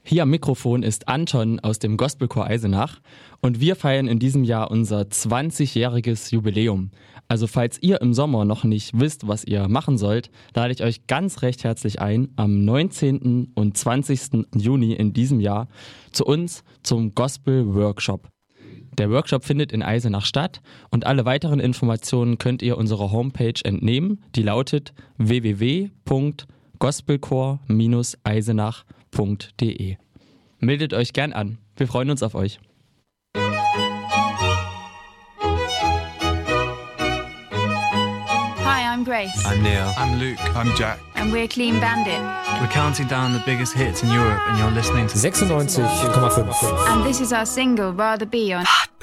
Hier am Mikrofon ist Anton aus dem Gospelchor Eisenach und wir feiern in diesem Jahr unser 20-jähriges Jubiläum. Also falls ihr im Sommer noch nicht wisst, was ihr machen sollt, lade ich euch ganz recht herzlich ein, am 19. und 20. Juni in diesem Jahr zu uns zum Gospel-Workshop. Der Workshop findet in Eisenach statt und alle weiteren Informationen könnt ihr unserer Homepage entnehmen, die lautet www.gospelchor-eisenach.de. Meldet euch gern an, wir freuen uns auf euch. Hi, I'm Grace. I'm Neil. I'm Luke. I'm Jack. And we're Clean Bandit. We're counting down the biggest hits in Europe and you're listening to 96,5. And this is our single, Rather Be on